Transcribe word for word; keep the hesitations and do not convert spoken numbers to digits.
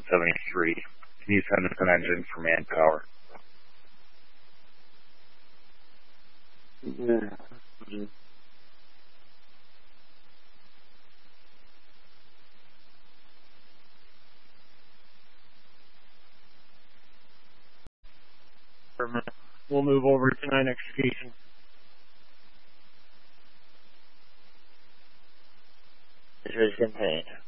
seventy-three. Can you send us an engine for manpower? Yeah. We'll move over to nine extrication. Is contained.